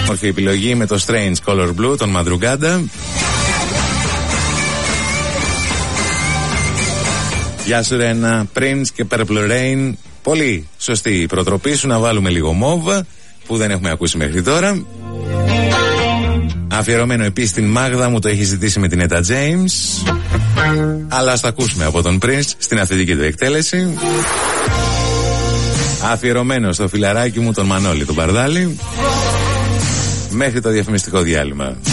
Όμορφη επιλογή με το Strange Color Blue, τον Madrugada. Γεια σου Ρένα, Prince και Purple Rain. Πολύ σωστή η προτροπή σου, να βάλουμε λίγο μόβ που δεν έχουμε ακούσει μέχρι τώρα. Αφιερωμένο επίσης στην Μάγδα, μου το έχει ζητήσει με την Etta James. Αλλά ας το ακούσουμε από τον Prince στην αυθεντική του εκτέλεση. Αφιερωμένο στο φιλαράκι μου τον Μανώλη τον Παρδάλη. Μέχρι το διαφημιστικό διάλειμμα.